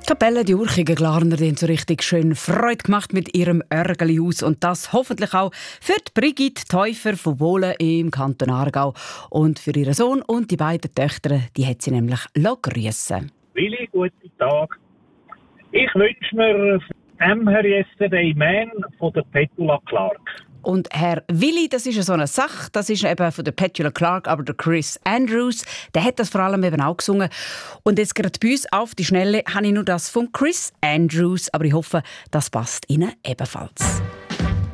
Kapelle, die urchigen Glarner, die haben so richtig schön Freude gemacht mit ihrem Örgelihaus. Und das hoffentlich auch für die Brigitte Täufer von Wohlen im Kanton Aargau. Und für ihren Sohn und die beiden Töchter, die hat sie nämlich grüssen. Willi, guten Tag. Ich wünsche mir «I'm Here Yesterday Man» von der Petula Clark. Und Herr Willi, das ist ja so eine Sache, das ist eben von der Petula Clark, aber der Chris Andrews, der hat das vor allem eben auch gesungen. Und jetzt gerade bei uns auf die Schnelle habe ich nur das von Chris Andrews, aber ich hoffe, das passt Ihnen ebenfalls.